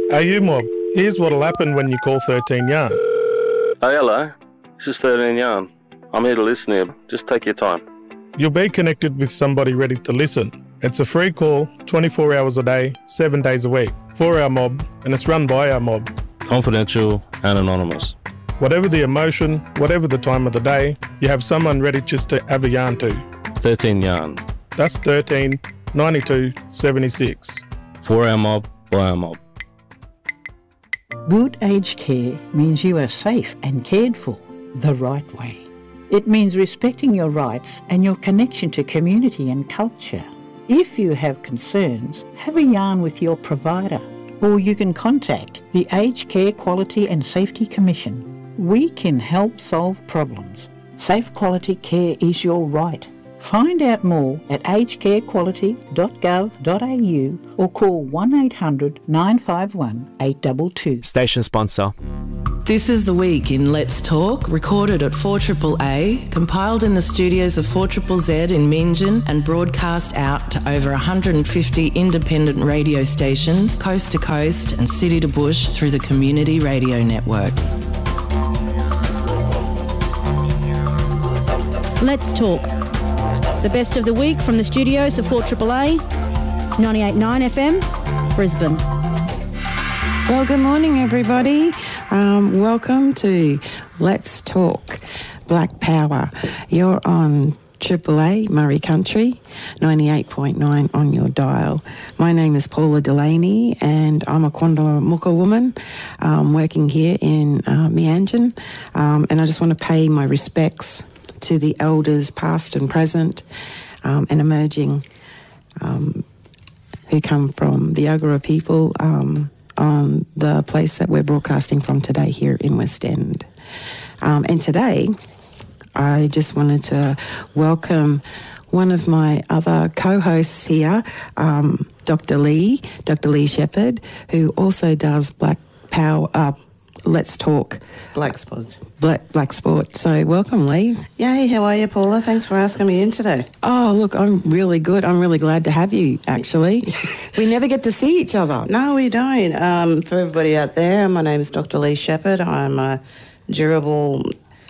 Hey, you mob. Here's what'll happen when you call 13 Yarn. Hey, hello. This is 13 Yarn. I'm here to listen here. Just take your time. You'll be connected with somebody ready to listen. It's a free call, 24 hours a day, 7 days a week, for our mob, and it's run by our mob. Confidential and anonymous. Whatever the emotion, whatever the time of the day, you have someone ready just to have a yarn to. 13 Yarn. That's 13 92 76. For our mob, by our mob. Good aged care means you are safe and cared for the right way. It means respecting your rights and your connection to community and culture. If you have concerns, have a yarn with your provider, or you can contact the Aged Care Quality and Safety Commission. We can help solve problems. Safe quality care is your right. Find out more at agedcarequality.gov.au or call 1800 951 822. Station sponsor. This is The Week in Let's Talk, recorded at 4AAA, compiled in the studios of 4ZZZ in Meanjin and broadcast out to over 150 independent radio stations, coast to coast and city to bush through the Community Radio Network. Let's Talk. The best of the week from the studios of 4AAA, 98.9 FM, Brisbane. Well, good morning, everybody. Welcome to Let's Talk Black Power. You're on AAA Murray Country, 98.9 on your dial. My name is Paula Delaney and I'm a Quandong Muka woman working here in Meanjin. And I just want to pay my respects to the elders past and present and emerging who come from the Yagara people on the place that we're broadcasting from today here in West End. And today I just wanted to welcome one of my other co-hosts here, Dr. Lee Shepherd, who also does Black Power Let's Talk Black Sport. Black Sport. So welcome, Lee. Yay, how are you, Paula? Thanks for asking me in today. Oh, look, I'm really good. I'm really glad to have you, actually. We never get to see each other. No, we don't. For everybody out there, my name is Dr. Lee Shepherd. I'm a durable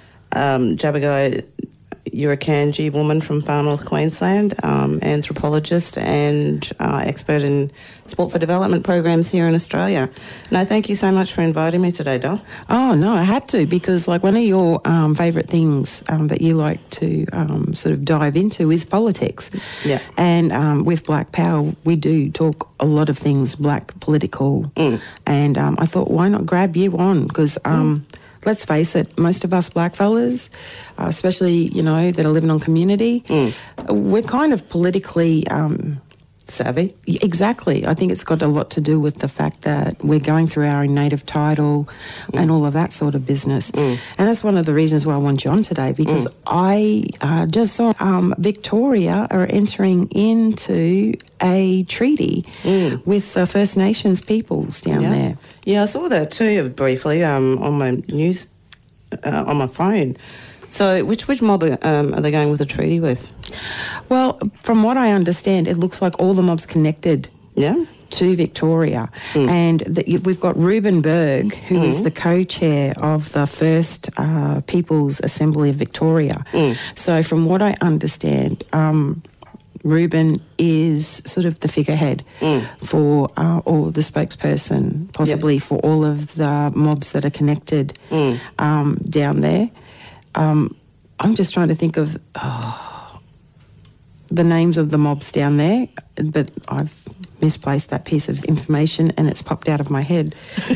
Jabagai Yurakanji woman from far north Queensland, anthropologist and expert in sport for development programs here in Australia. No, thank you so much for inviting me today, Doll. Oh, no, I had to, because like one of your favourite things that you like to sort of dive into is politics. Yeah. And with Black Power, we do talk a lot of things black political. And I thought, why not grab you on? Because let's face it, most of us black fellas, especially, you know, that are living on community, we're kind of politically savvy. Exactly. I think it's got a lot to do with the fact that we're going through our native title and all of that sort of business. And that's one of the reasons why I want you on today, because I just saw Victoria are entering into a treaty with the First Nations peoples down there. Yeah, I saw that too briefly on my news, on my phone. So which mob are they going with a treaty with? Well, from what I understand, it looks like all the mobs connected to Victoria. And we've got Reuben Berg, who is the co-chair of the First People's Assembly of Victoria. So from what I understand, Reuben is sort of the figurehead for, or the spokesperson, possibly for all of the mobs that are connected down there. I'm just trying to think of the names of the mobs down there, but I've misplaced that piece of information and it's popped out of my head.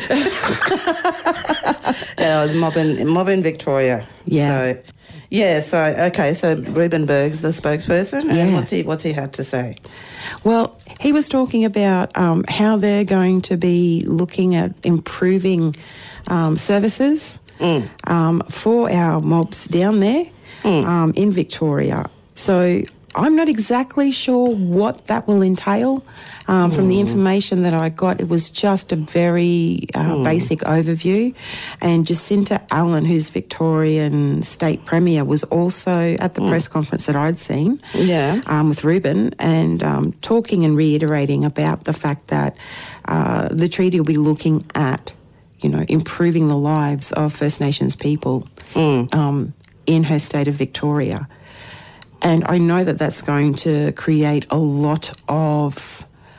Mob in Victoria. Yeah. So Reuben Berg's the spokesperson, and what's he had to say? Well, he was talking about how they're going to be looking at improving services for our mobs down there in Victoria. So I'm not exactly sure what that will entail. From the information that I got, it was just a very basic overview. And Jacinta Allen, who's Victorian State Premier, was also at the press conference that I'd seen with Ruben, and talking and reiterating about the fact that the treaty will be looking at, improving the lives of First Nations people in her state of Victoria. And I know that that's going to create a lot of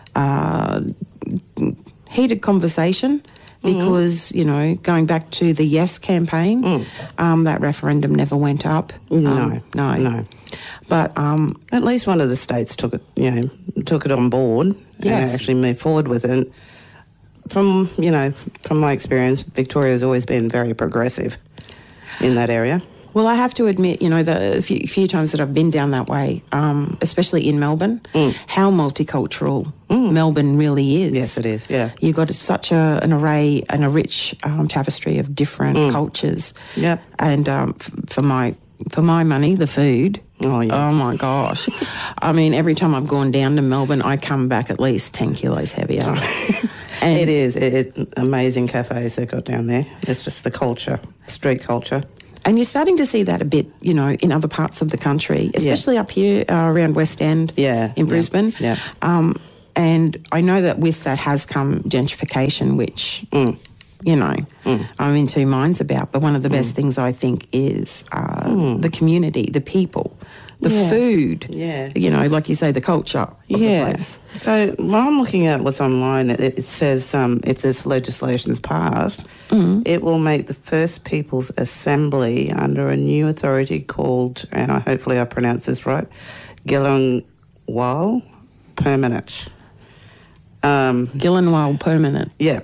heated conversation because, going back to the Yes campaign, that referendum never went up. No. But at least one of the states took it on board and actually moved forward with it. From my experience, Victoria has always been very progressive in that area. Well, I have to admit, the few times that I've been down that way, especially in Melbourne, how multicultural Melbourne really is. Yes, it is, yeah. You've got such an array and a rich tapestry of different cultures. Yeah. And for my money, the food. Oh, yeah. Oh, my gosh. I mean, every time I've gone down to Melbourne, I come back at least 10 kilos heavier. And it is. It's amazing cafes they've got down there. It's just the culture, street culture. And you're starting to see that a bit, in other parts of the country, especially up here around West End in Brisbane. Yeah. And I know that with that has come gentrification, which, I'm in two minds about. But one of the best things I think is the community, the people, the food, like you say, the culture of the place. So while I'm looking at what's online, it says if this legislation is passed, it will make the First Peoples Assembly under a new authority called, and hopefully I pronounce this right, Gillenwal Permanent. Gillenwal Permanent. Yeah.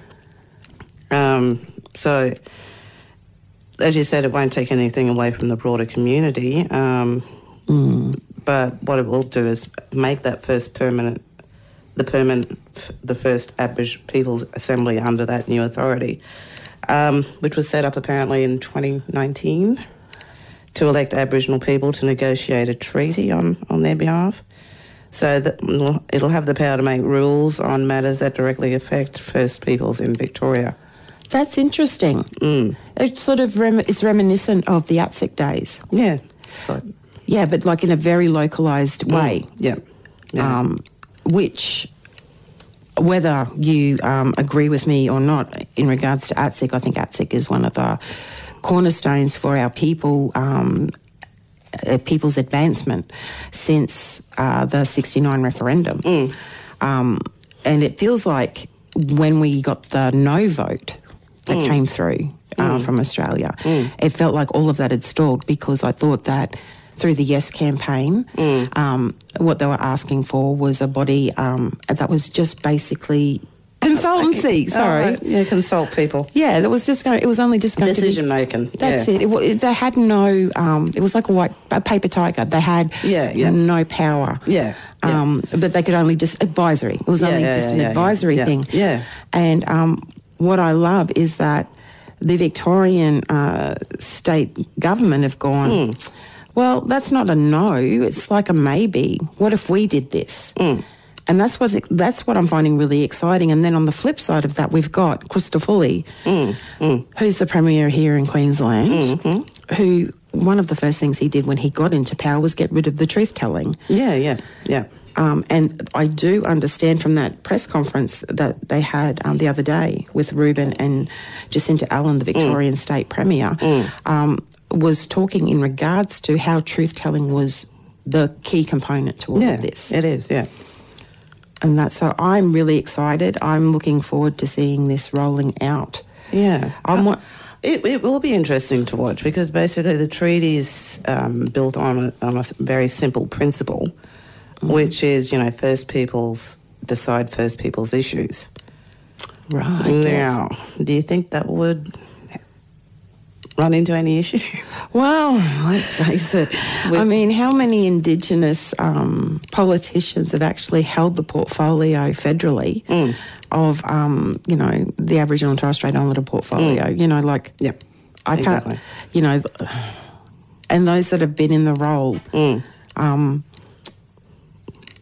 So, as you said, it won't take anything away from the broader community. But what it will do is make that the first Aboriginal People's Assembly under that new authority, which was set up apparently in 2019 to elect Aboriginal people to negotiate a treaty on their behalf. So that it'll have the power to make rules on matters that directly affect First Peoples in Victoria. That's interesting. It's sort of it's reminiscent of the ATSIC days. Yeah. So. Yeah, but like in a very localised way. Yeah. Which, whether you agree with me or not in regards to ATSIC, I think ATSIC is one of the cornerstones for our people's advancement since the 69 referendum. And it feels like when we got the no vote that came through from Australia, it felt like all of that had stalled because I thought that through the Yes campaign, what they were asking for was a body that was just basically consultancy. Sorry, consult people. Yeah, that was just going. It was only just going decision making. That's it. They had no. It was like a paper tiger. They had no power. But they could only just advisory. It was only just an advisory thing. Yeah. And what I love is that the Victorian state government have gone. Well, that's not a no. It's like a maybe. What if we did this? And that's what I'm finding really exciting. And then on the flip side of that, we've got Christopher Foley, who's the Premier here in Queensland, who one of the first things he did when he got into power was get rid of the truth-telling. Yeah. And I do understand from that press conference that they had the other day with Ruben and Jacinta Allen, the Victorian State Premier, was talking in regards to how truth-telling was the key component to all of this. It is, yeah. And so I'm really excited. I'm looking forward to seeing this rolling out. Yeah. It will be interesting to watch because basically the treaty is built on a very simple principle, which is, First Peoples decide First Peoples issues. Right. Now, do you think that would run into any issue? Well, let's face it. I mean, how many Indigenous politicians have actually held the portfolio federally of, the Aboriginal and Torres Strait Islander portfolio? I can't, and those that have been in the role,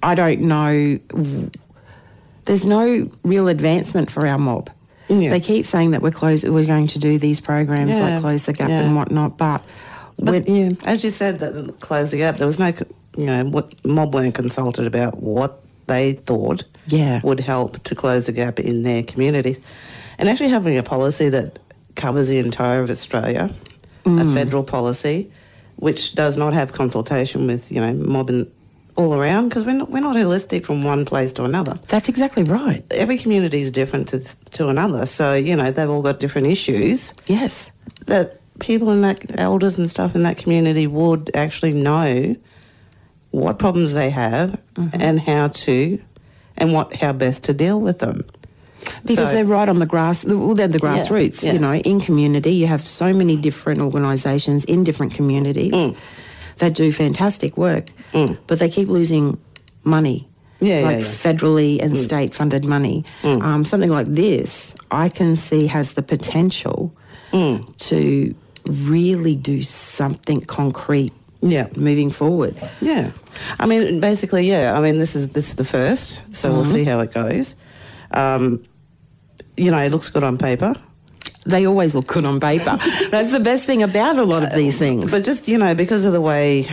I don't know. There's no real advancement for our mob. Yeah. They keep saying that we're going to do these programs like Close the Gap and whatnot, but as you said, that Close the Gap, there was no, mob weren't consulted about what they thought would help to close the gap in their communities. And actually having a policy that covers the entire of Australia, a federal policy, which does not have consultation with, mob and all around, because we're not holistic from one place to another. That's exactly right. Every community is different to another, so, they've all got different issues. Yes. That people in that, elders and stuff in that community would actually know what problems they have and how best to deal with them. Because they're right on the they're the grassroots, in community. You have so many different organisations in different communities that do fantastic work, but they keep losing money, federally and state-funded money. Something like this, I can see has the potential to really do something concrete moving forward. Yeah. I mean, basically, this is the first, so we'll see how it goes. It looks good on paper. They always look good on paper. That's the best thing about a lot of these things. But just, because of the way...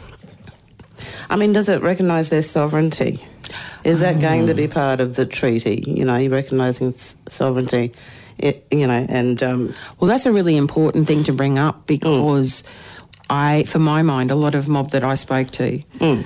does it recognise their sovereignty? Is that going to be part of the treaty? You're recognising sovereignty, and... Well, that's a really important thing to bring up because... for my mind, a lot of mob that I spoke to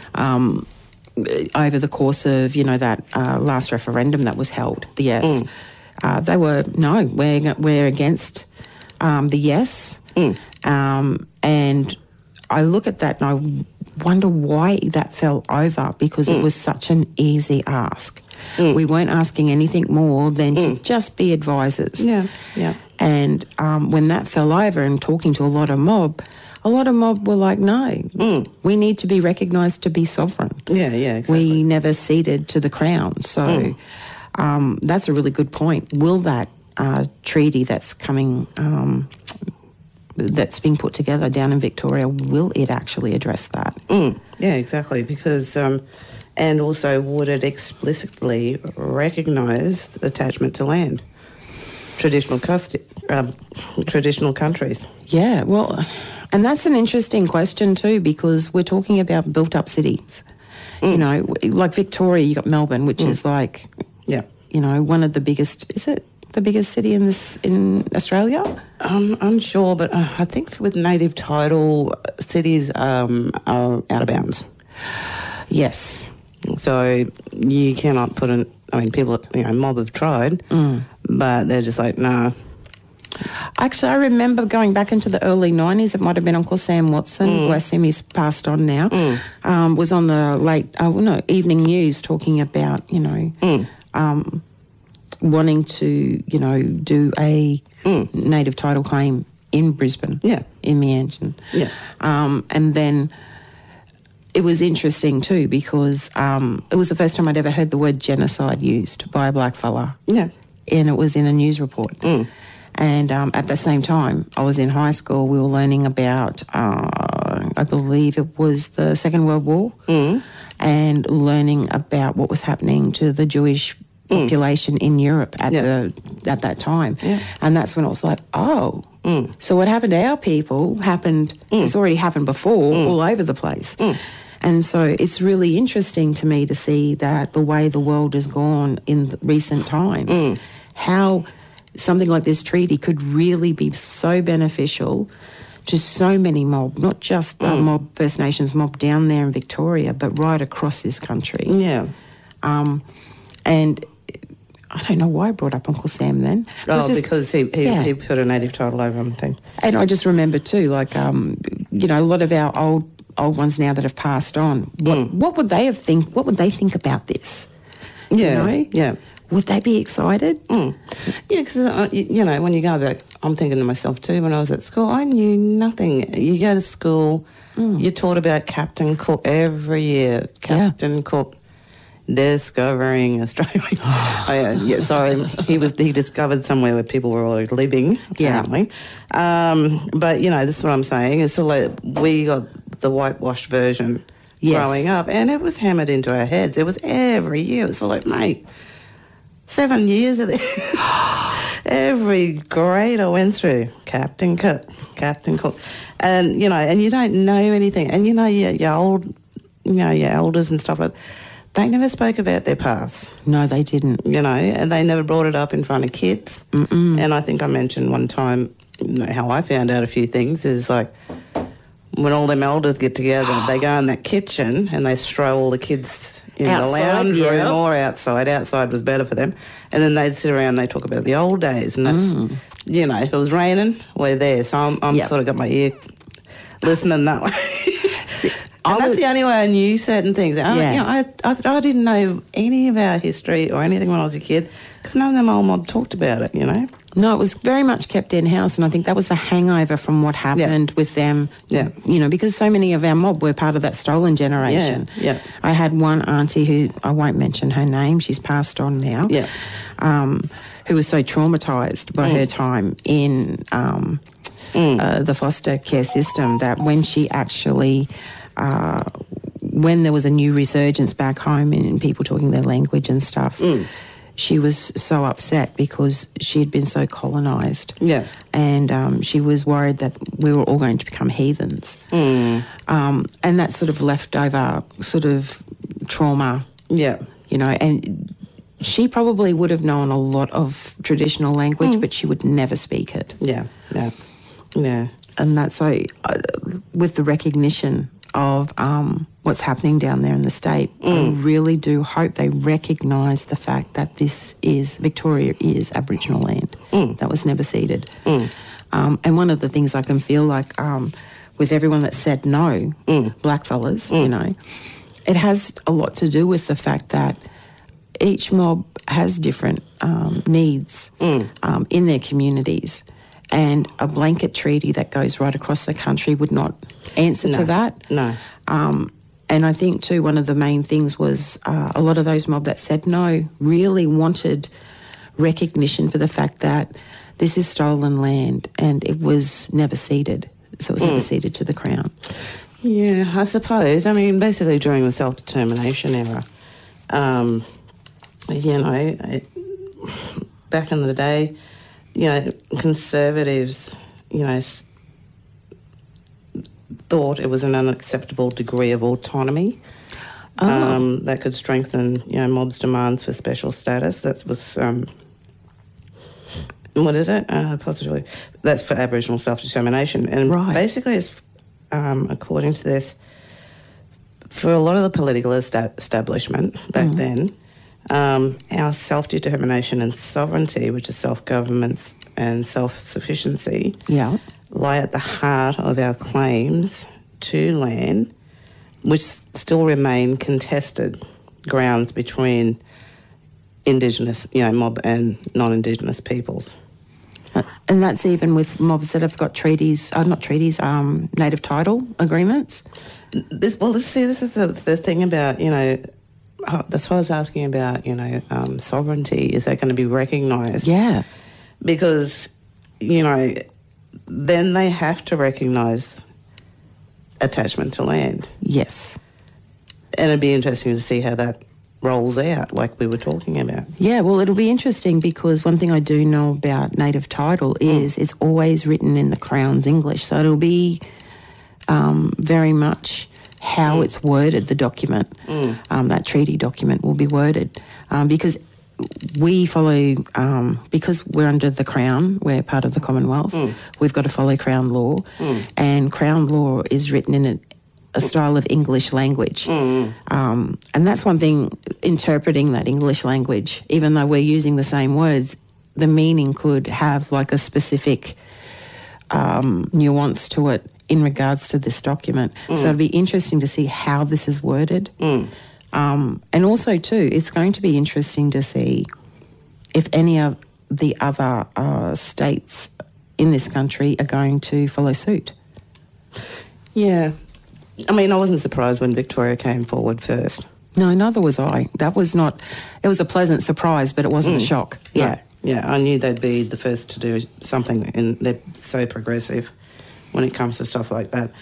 over the course of, that last referendum that was held, the yes, they were, no, we're against the yes. And I look at that and I wonder why that fell over, because it was such an easy ask. We weren't asking anything more than to just be advisors. Yeah, yeah. And when that fell over and talking to a lot of mob were like, no, we need to be recognised to be sovereign. Yeah, yeah, exactly. We never ceded to the Crown. So that's a really good point. Will that treaty that's coming, that's being put together down in Victoria, will it actually address that? Yeah, exactly, because... and also, would it explicitly recognise the attachment to land? Traditional countries. Yeah, well... And that's an interesting question too, because we're talking about built-up cities. Like Victoria, you got Melbourne, which is like, one of the biggest. Is it the biggest city in Australia? I'm unsure, but I think with native title, cities are out of bounds. Yes. So you cannot put people, mob have tried, but they're just like, nah. Actually, I remember going back into the early 90s, it might have been Uncle Sam Watson, bless him, he's passed on now, was on the evening news talking about, wanting to, do a native title claim in Brisbane, in Meanjin. Yeah. And then it was interesting too, because it was the first time I'd ever heard the word genocide used by a black fella. Yeah. And it was in a news report. And at the same time, I was in high school, we were learning about, I believe it was the Second World War, and learning about what was happening to the Jewish population in Europe at that time. Yeah. And that's when it was like, so what happened to our people it's already happened before all over the place. And so it's really interesting to me to see that the way the world has gone in recent times, how something like this treaty could really be so beneficial to so many mob, not just the mob, First Nations mob down there in Victoria, but right across this country. Yeah. And I don't know why I brought up Uncle Sam then. Because he put a native title over everything. And I just remember too, like, a lot of our old ones now that have passed on, what would they think about this? Yeah, yeah. Would they be excited? Yeah, because, when you go back, I'm thinking to myself too, when I was at school, I knew nothing. You go to school, you're taught about Captain Cook every year. Captain Cook discovering Australia. He discovered somewhere where people were already living, apparently. But, this is what I'm saying. It's we got the whitewashed version growing up, and it was hammered into our heads. It was every year. It was like, mate, 7 years of this. Every grade I went through, Captain Cook. And, and you don't know anything. And, your elders and stuff like that, they never spoke about their past. No, they didn't. And they never brought it up in front of kids. Mm-mm. And I think I mentioned one time how I found out a few things is like when all them elders get together, they go in that kitchen and they stroll all the kids in outside, the lounge room or outside. Outside was better for them. And then they'd sit around and they talk about the old days. And that's, if it was raining, we're there. So I'm sort of got my ear listening that way. And that's the only way I knew certain things. I didn't know any of our history or anything when I was a kid because none of them old mob talked about it, No, it was very much kept in-house, and I think that was the hangover from what happened with them, because so many of our mob were part of that stolen generation. Yeah. I had one auntie who, I won't mention her name, she's passed on now, who was so traumatised by her time in the foster care system that when she actually... when there was a new resurgence back home and people talking their language and stuff, she was so upset because she had been so colonised. Yeah. And she was worried that we were all going to become heathens. And that sort of leftover sort of trauma. Yeah. And she probably would have known a lot of traditional language, but she would never speak it. Yeah. And that's so, with the recognition of what's happening down there in the state, I really do hope they recognise the fact that Victoria is Aboriginal land. That was never ceded. And one of the things I can feel like with everyone that said no, blackfellas, it has a lot to do with the fact that each mob has different needs in their communities. And a blanket treaty that goes right across the country would not answer to that. No. And I think, too, one of the main things was a lot of those mob that said no really wanted recognition for the fact that this is stolen land and it was never ceded. So it was never ceded to the Crown. Yeah, I suppose. I mean, basically during the self-determination era, back in the day, conservatives, thought it was an unacceptable degree of autonomy that could strengthen, mob's demands for special status. That was, what is it? Possibly, that's for Aboriginal self-determination. And basically, it's, according to this, for a lot of the political establishment back then, our self-determination and sovereignty, which is self-government and self-sufficiency, lie at the heart of our claims to land, which still remain contested grounds between Indigenous, mob and non-Indigenous peoples. And that's even with mobs that have got treaties, native title agreements? This is the thing about, that's what I was asking about, sovereignty. Is that going to be recognised? Yeah. Because, then they have to recognise attachment to land. Yes. And it'd be interesting to see how that rolls out, like we were talking about. Yeah, well, it'll be interesting because one thing I do know about native title is it's always written in the Crown's English. So it'll be very much how it's worded, the document, that treaty document will be worded. Because we follow, because we're under the Crown, we're part of the Commonwealth, we've got to follow Crown law, and Crown law is written in a style of English language. And that's one thing, interpreting that English language, even though we're using the same words, the meaning could have like a specific nuance to it in regards to this document. So it'd be interesting to see how this is worded. And also, too, it's going to be interesting to see if any of the other states in this country are going to follow suit. Yeah. I mean, I wasn't surprised when Victoria came forward first. No, neither was I. That was not... It was a pleasant surprise, but it wasn't a shock. Yeah. Yeah, I knew they'd be the first to do something, and they're so progressive when it comes to stuff like that.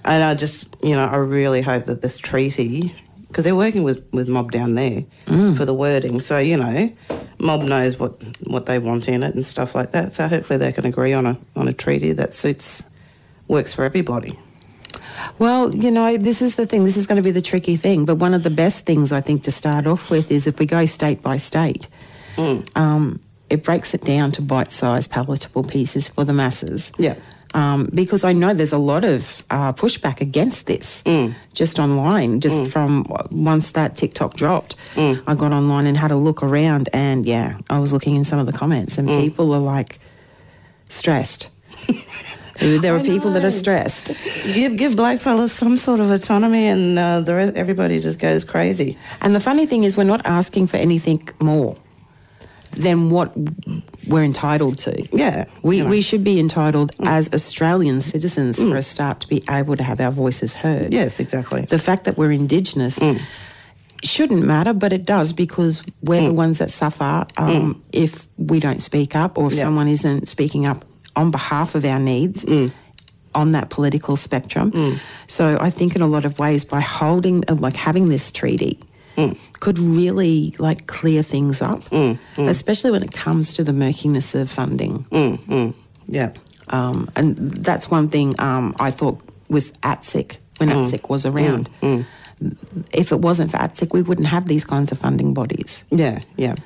And I just, I really hope that this treaty, because they're working with Mob down there for the wording, so, Mob knows what they want in it and stuff like that. So hopefully they can agree on a treaty that works for everybody. Well, this is the thing. This is going to be the tricky thing. But one of the best things, I think, to start off with is if we go state by state, it breaks it down to bite-sized, palatable pieces for the masses. Yeah. Because I know there's a lot of pushback against this just online, from once that TikTok dropped. I got online and had a look around and, I was looking in some of the comments and people are, like, stressed. There are people that are stressed. Give blackfellas some sort of autonomy and the rest, everybody just goes crazy. And the funny thing is we're not asking for anything more than what we're entitled to. Yeah. We should be entitled as Australian citizens for a start to be able to have our voices heard. Yes, exactly. The fact that we're Indigenous shouldn't matter, but it does because we're the ones that suffer if we don't speak up or if someone isn't speaking up on behalf of our needs on that political spectrum. So I think in a lot of ways by having this treaty could really clear things up, especially when it comes to the murkiness of funding. Yeah. And that's one thing I thought with ATSIC, when ATSIC was around. If it wasn't for ATSIC, we wouldn't have these kinds of funding bodies. Yeah.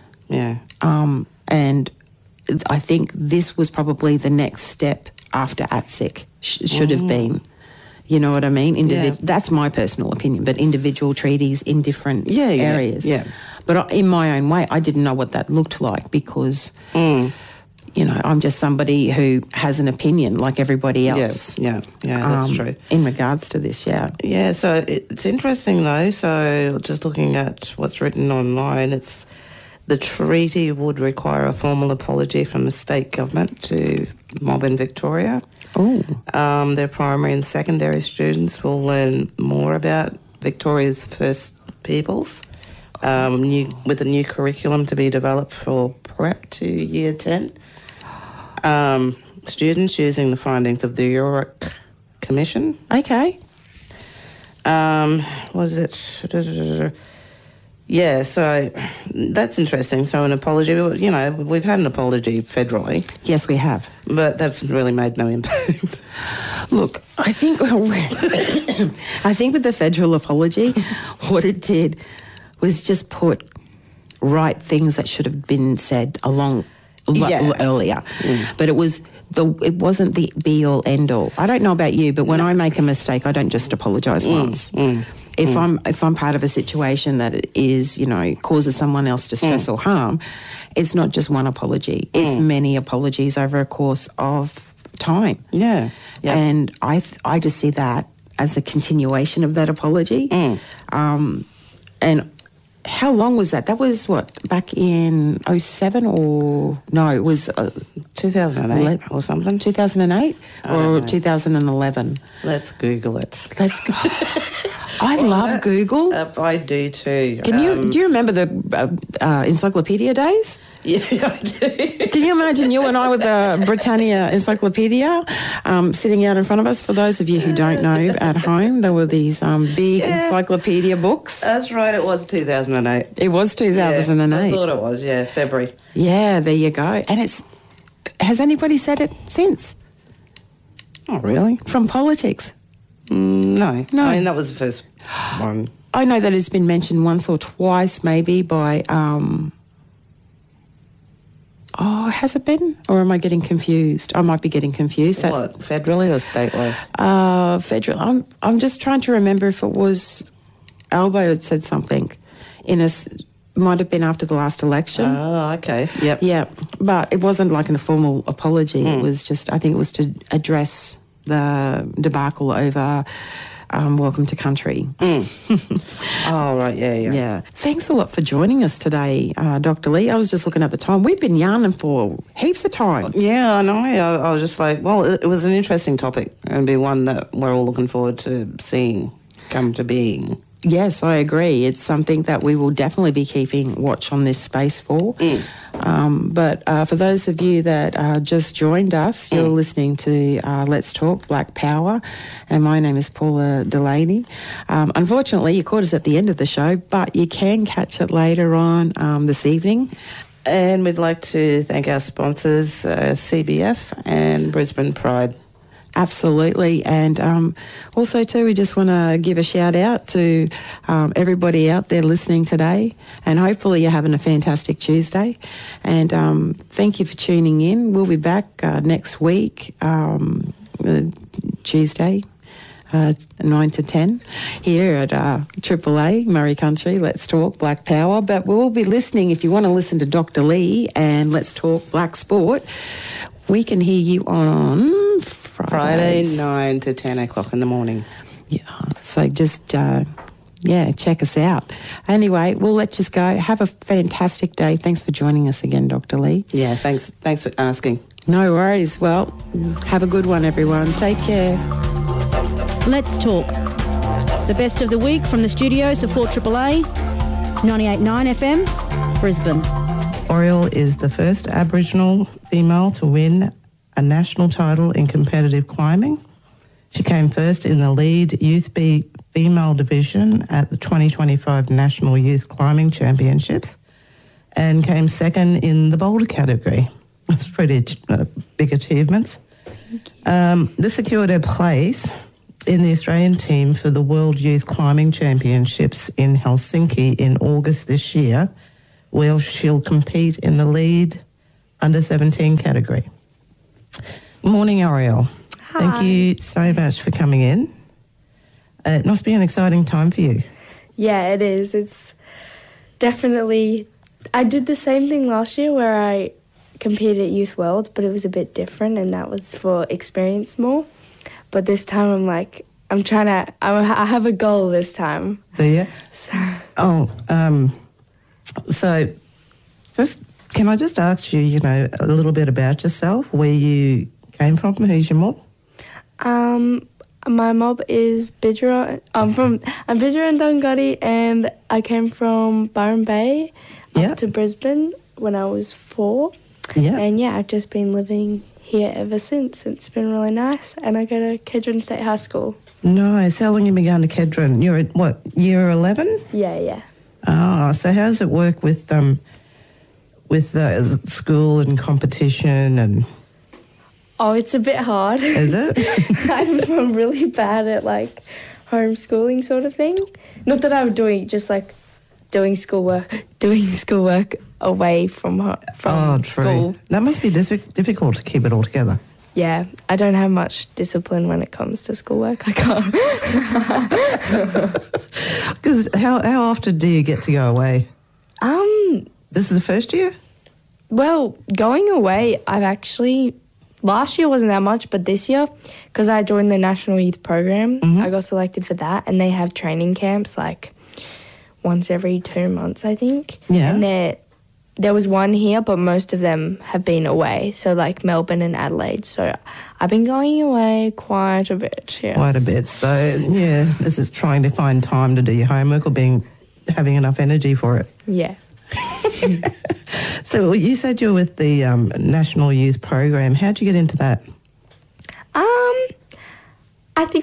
And I think this was probably the next step after ATSIC should have been. You know what I mean? That's my personal opinion, but individual treaties in different areas. Yeah. But in my own way, I didn't know what that looked like because, I'm just somebody who has an opinion like everybody else. Yeah, that's true. In regards to this, Yeah, so it's interesting though. So just looking at what's written online, the treaty would require a formal apology from the state government to Mob in Victoria. Oh. Their primary and secondary students will learn more about Victoria's First Peoples with a new curriculum to be developed for prep to Year 10. Students using the findings of the York Commission. Okay. Was it... Yeah, so that's interesting. So an apology, we've had an apology federally. Yes, we have. But that's really made no impact. Look, I think with the federal apology, what it did was just put right things that should have been said earlier. But it wasn't the be-all, end-all. I don't know about you, but when I make a mistake, I don't just apologise once. If I'm part of a situation that is, causes someone else distress or harm, it's not just one apology. It's many apologies over a course of time. Yeah. And I just see that as a continuation of that apology. And how long was that? That was back in 07 or... No, it was... 2008 or something. 2008 or 2011? Let's Google it. Let's go. I love Google. I do too. Do you remember the encyclopedia days? Yeah, I do. Can you imagine you and I with the Britannia Encyclopedia sitting out in front of us? For those of you who don't know at home, there were these big encyclopedia books. That's right, it was 2008. It was 2008. I thought it was, February. Yeah, there you go. And has anybody said it since? Oh, really? From politics? No. I mean, that was the first one. I know that it's been mentioned once or twice maybe by... has it been? Or am I getting confused? I might be getting confused. What, federally or state-wise? Federal. I'm just trying to remember if it was Albo had said something might have been after the last election. Oh, okay. Yep. Yeah, but it wasn't like a formal apology. It was just, I think it was to address the debacle over Welcome to Country. Oh, right, yeah. Yeah. Thanks a lot for joining us today, Dr. Lee. I was just looking at the time. We've been yarning for heaps of time. Yeah, I know. I was just like, well, it was an interesting topic and be one that we're all looking forward to seeing come to being. Yes, I agree. It's something that we will definitely be keeping watch on this space for. But for those of you that just joined us, you're listening to Let's Talk Black Power, and my name is Paula Delaney. Unfortunately, you caught us at the end of the show, but you can catch it later on this evening. And we'd like to thank our sponsors, CBF and Brisbane Pride. Absolutely. And also, too, we just want to give a shout out to everybody out there listening today. And hopefully you're having a fantastic Tuesday. And thank you for tuning in. We'll be back next week, Tuesday, 9 to 10, here at Triple A, Murray Country, Let's Talk Black Power. But we'll be listening, if you want to listen to Dr. Lee and Let's Talk Black Sport, we can hear you on Friday, 9 to 10 o'clock in the morning. Yeah, so just, check us out. Anyway, we'll let you go. Have a fantastic day. Thanks for joining us again, Dr. Lee. Yeah, thanks for asking. No worries. Well, have a good one, everyone. Take care. Let's talk. The best of the week from the studios of 4AAA, 98.9 FM, Brisbane. Oriel is the first Aboriginal female to win a national title in competitive climbing. She came first in the lead Youth B female division at the 2025 National Youth Climbing Championships and came second in the boulder category. That's pretty big achievements. This secured her place in the Australian team for the World Youth Climbing Championships in Helsinki in August this year, where she'll compete in the lead under-17 category. Morning, Oriel. Hi. Thank you so much for coming in. It must be an exciting time for you. Yeah, it is. It's definitely... I did the same thing last year where I competed at Youth World, but it was a bit different, and that was for experience more. But this time I have a goal this time. Do you? So. So first, can I just ask you, a little bit about yourself, where you came from, who's your mob? My mob is Bidra. I'm Bidra and Dunghutti, and I came from Byron Bay up to Brisbane when I was 4. Yeah. And I've just been living here ever since. It's been really nice, and I go to Kedron State High School. Nice. How long have you been going to Kedron? You're at what, year 11? Yeah. Oh, so how does it work with school and competition and? Oh, it's a bit hard. Is it? I'm really bad at homeschooling sort of thing. Not that I'm doing doing schoolwork away from true. school. That must be difficult to keep it all together. Yeah, I don't have much discipline when it comes to schoolwork. I can't. Because how often do you get to go away? This is the first year? Well, going away, last year wasn't that much, but this year, because I joined the National Youth Program, I got selected for that, and they have training camps once every 2 months, I think. Yeah. And there was one here, but most of them have been away, so Melbourne and Adelaide. So I've been going away quite a bit, yes. Quite a bit. So, this is trying to find time to do your homework or having enough energy for it. Yeah. So you said you were with the National Youth Program. How'd you get into that? I think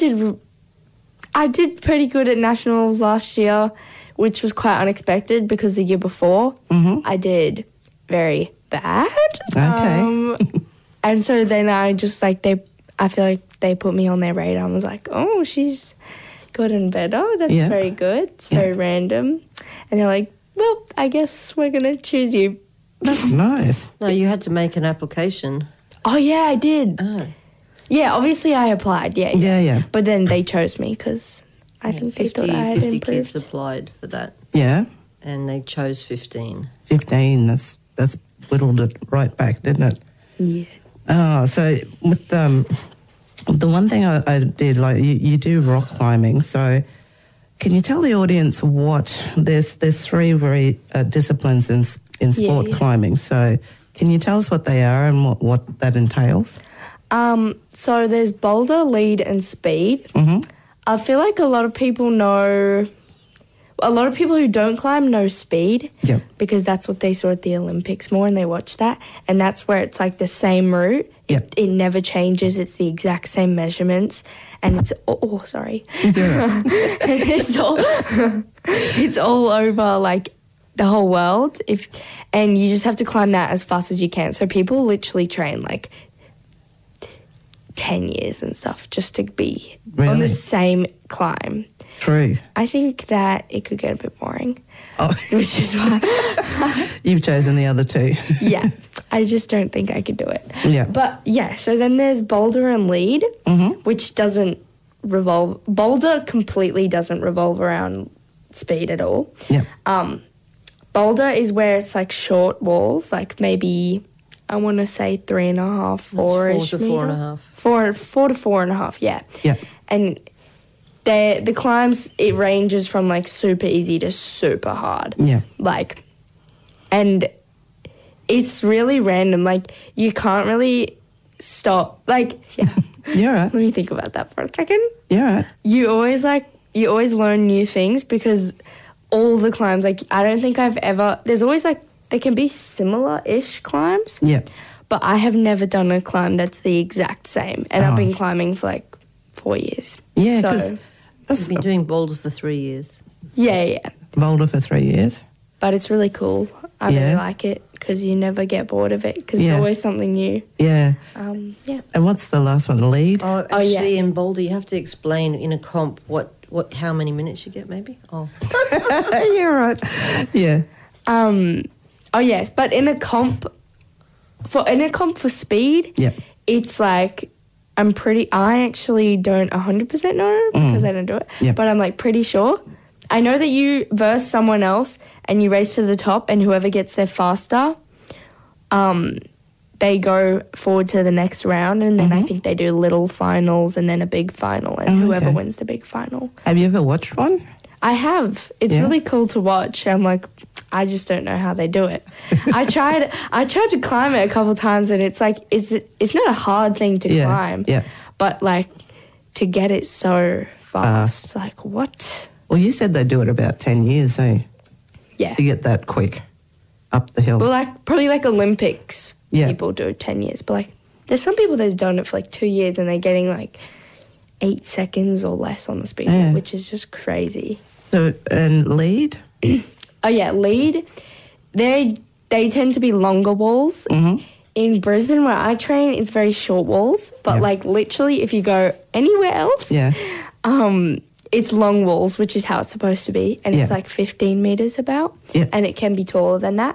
I did pretty good at Nationals last year, which was quite unexpected because the year before I did very bad. Okay. And so then I just I feel like they put me on their radar and was like, oh, she's gotten better. That's very good. It's very random. And they're like, well, I guess we're going to choose you. That's nice. No, you had to make an application. Oh, yeah, I did. Oh. Yeah, obviously I applied, Yeah. But then they chose me because I think they thought I had 50 improved. kids applied for that. Yeah. And they chose 15. 15, that's whittled it right back, didn't it? Yeah. Oh, so with the one thing I did, you do rock climbing, so can you tell the audience there's 3 disciplines in sport climbing, so can you tell us what they are and what that entails? So there's boulder, lead and speed. I feel like a lot of people who don't climb know speed because that's what they saw at the Olympics more and they watch that. And that's where it's like the same route. Yep. It never changes. It's the exact same measurements. And it's, sorry. Yeah. And it's all over like the whole world. And you just have to climb that as fast as you can. So people literally train like 10 years and stuff just to be on the same climb. True. I think that it could get a bit boring, which is why you've chosen the other two. Yeah, I just don't think I could do it. Yeah. But yeah, so then there's boulder and lead, which doesn't revolve. Boulder completely doesn't revolve around speed at all. Yeah. Boulder is where it's like short walls, like maybe I want to say 3.5, 4-ish. 4 to 4.5. 4 to 4.5. Yeah. Yeah. And the climbs, it ranges from like super easy to super hard. Yeah. Like, and it's really random. Like, you can't really stop. Like, yeah. You're right. Let me think about that for a second. You're right. You always learn new things because all the climbs, like, I don't think there's always like, they can be similar-ish climbs. Yeah. But I have never done a climb that's the exact same. And I've been climbing for like 4 years. Yeah, so I've been doing boulder for 3 years. Yeah. Boulder for 3 years. But it's really cool. I really like it because you never get bored of it because it's always something new. Yeah. Yeah. And what's the last one? Lead? Oh, actually, in boulder, you have to explain in a comp how many minutes you get, maybe. Oh. You're right. Yeah. Oh yes, but in a comp for speed, it's like I actually don't 100% know because I don't do it, but I'm like pretty sure. I know that you verse someone else and you race to the top and whoever gets there faster, they go forward to the next round and then I think they do little finals and then a big final and whoever wins the big final. Have you ever watched one? I have. It's really cool to watch. I'm like, I just don't know how they do it. I tried to climb it a couple of times and it's like, it's not a hard thing to climb. Yeah. But like to get it so fast, like what? Well, you said they do it about 10 years, eh? Yeah. To get that quick up the hill. Well, like probably like Olympics people do 10 years. But like there's some people that have done it for like 2 years and they're getting like 8 seconds or less on the speed, which is just crazy. So, and lead? Oh, yeah, lead. They tend to be longer walls. In Brisbane, where I train, it's very short walls. But, like, literally, if you go anywhere else, it's long walls, which is how it's supposed to be. And it's, like, 15 metres about. And it can be taller than that.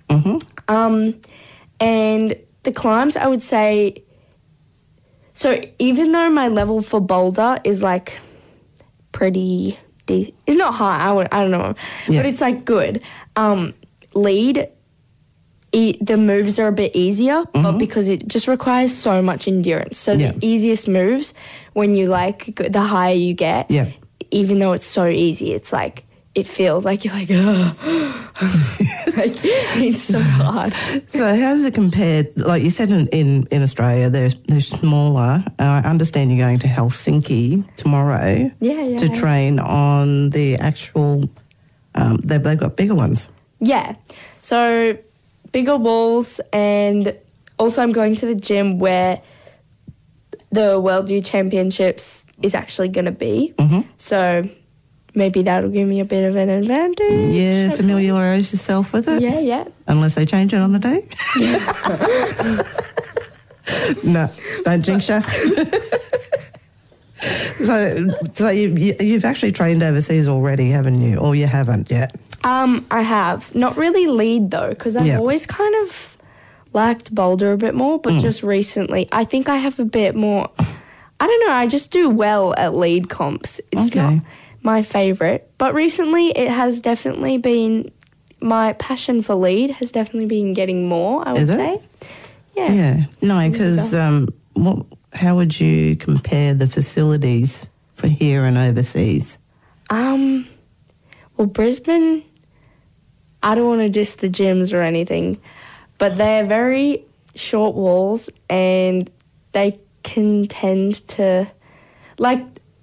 And the climbs, I would say... So, even though my level for boulder is, like, pretty... It's not high, I don't know, but it's like good. Lead, the moves are a bit easier, but because it just requires so much endurance. So the easiest moves, when you like, the higher you get, even though it's so easy, it's like, it feels like you're like, like, it's so hard. So how does it compare? Like you said, in Australia, they're smaller. I understand you're going to Helsinki tomorrow to train on the actual, they've got bigger ones. Yeah. So bigger walls, and also I'm going to the gym where the World Youth Championships is actually going to be. So... maybe that'll give me a bit of an advantage. Yeah, familiarise yourself with it. Yeah. Unless they change it on the day. No, don't jinx ya. So you've actually trained overseas already, haven't you? Or you haven't yet? I have. Not really lead though, because I've always kind of liked boulder a bit more, but just recently I think I have a bit more. I don't know. I just do well at lead comps. It's not my favourite. But recently it has definitely been, my passion for lead has definitely been getting more, I would say. Yeah. Yeah. No, because how would you compare the facilities for here and overseas? Well, Brisbane, I don't want to diss the gyms or anything, but they're very short walls and they can tend to, like,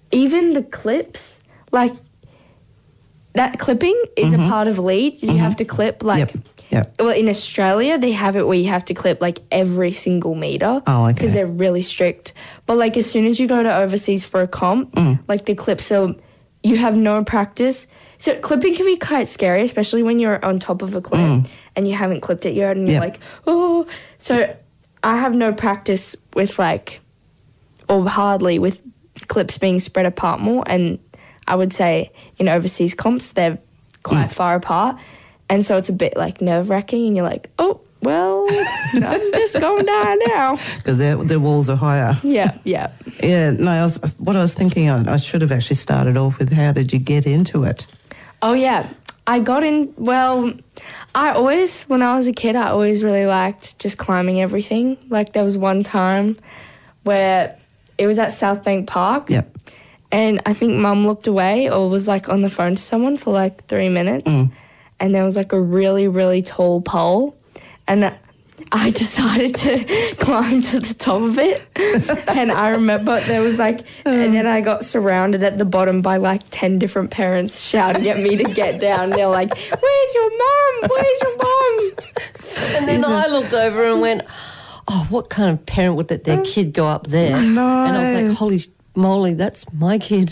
even the clips, like that clipping is a part of lead. You have to clip like, well, in Australia, they have it where you have to clip like every single meter. Oh, okay. Because they're really strict. But like as soon as you go to overseas for a comp, like the clips are, you have no practice. So clipping can be quite scary, especially when you're on top of a clip and you haven't clipped it yet and you're like, oh. So I have no practice with like, or hardly with clips being spread apart more. And I would say in overseas comps, they're quite far apart. And so it's a bit like nerve-wracking and you're like, oh, well, I'm just going down now. Because their walls are higher. Yeah. Yeah, no, what I was thinking, I should have actually started off with how did you get into it? Oh, yeah. I got in, well, when I was a kid, I always really liked just climbing everything. Like there was one time where it was at South Bank Park. Yep. And I think Mum looked away or was like on the phone to someone for like 3 minutes. And there was like a really, really tall pole. And I decided to climb to the top of it. And I remember there was like, and then I got surrounded at the bottom by like 10 different parents shouting at me to get down. They're like, where's your mum? Where's your mum? And then I looked over and went, oh, what kind of parent would let their kid go up there? No. And I was like, holy moly, that's my kid.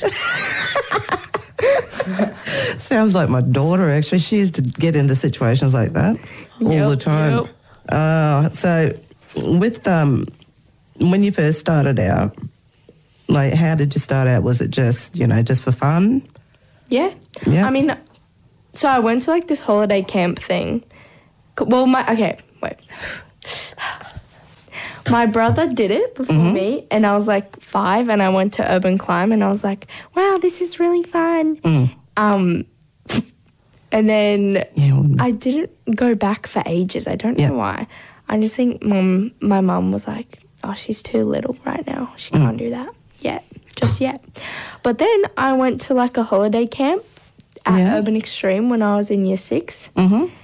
Sounds like my daughter, actually. She used to get into situations like that all the time. So with when you first started out, like how did you start out? Was it just, just for fun? Yeah. I mean, so I went to like this holiday camp thing. Well, my brother did it before me, and I was like 5, and I went to Urban Climb, and I was like, wow, this is really fun. And then I didn't go back for ages. I don't know why. I just think my mum was like, oh, she's too little right now. She can't do that just yet. But then I went to like a holiday camp at Urban Extreme when I was in year 6.